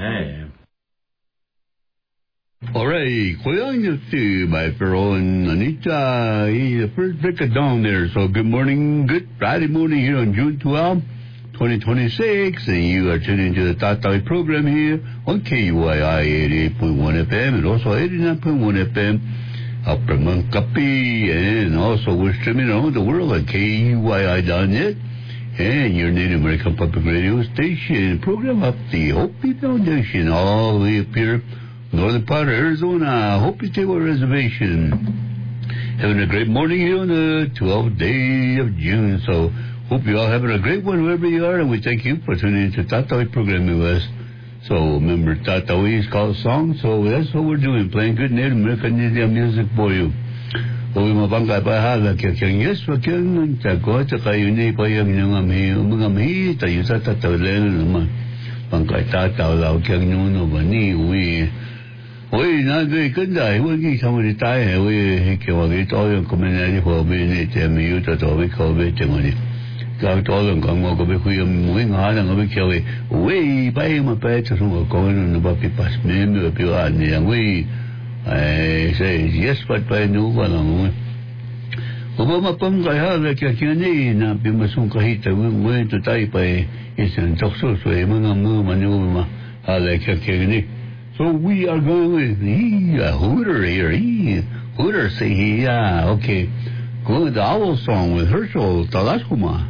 All right, 고양이였지, my girl and Anita. The first break of dawn there. So good morning, good Friday morning here on June 12th, 2026, and you are tuning into the Tatawi program here on KUII 88.1 FM and also 89.1 FM Upper Mankapi, and also we're streaming around the world at KUII.net and your Native American Public Radio station. Program up the Hopi Foundation all the way up here, northern part of Arizona, Hopi Table Reservation. Having a great morning here on the 12th day of June. So hope you all having a great one wherever you are, and we thank you for tuning into Tatawi programming with us. So remember, Tatawi is called song, so that's what we're doing, playing good Native American Indian music for you. Huwag mabangkay pa haga kiyang yes, wakiyang tago, tsaka yun ay payang mga mahi, tayo sa tatawaleno naman. Bangkay tataw lao kiyang nuno ba ni uwi. Uy, nagay kanda, huwag isang wali tayo, uwi, hikiwag ito yung kuminali ko, binit, may yuta to, wikawit, yung wali. Gawit all ang mo gabi ko yung muing halang gabi kiyawi. Uy, bayi mapayat sa sunga ko, ano na ba pipas, mimi, piwan niyang, uy, I say, yes, but by no one. Obama Pangaya, like a canny, not be Masum Kahita, went to type by isn't so sway, Mangam, Manuma, like a canny. So we are going with a hooter here. Hooter say, yeah, okay. Good owl song with Herschel Talascuma.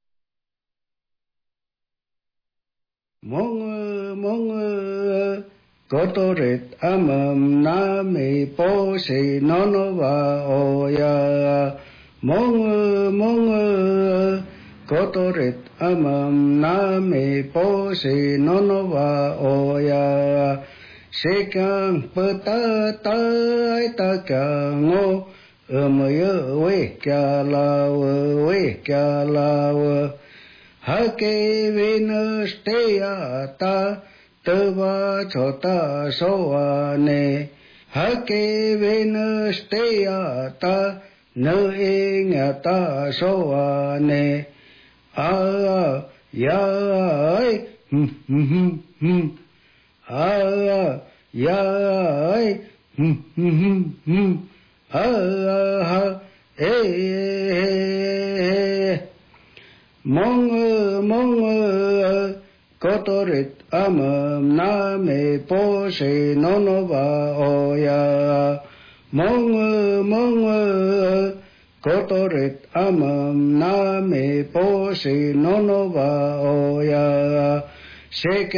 Mong Kotoret amam na me po se nonova oya. Mong Kotoret amam na me po se nonova oya. Sekang petatai takango we kalawa. Hake vinusteata tava chota soane. Hake vinusteata no ingata soane. Ya Mong Kotoret amam na me po se nonova oya. Mong Kotoret amam na me po se nonova oya.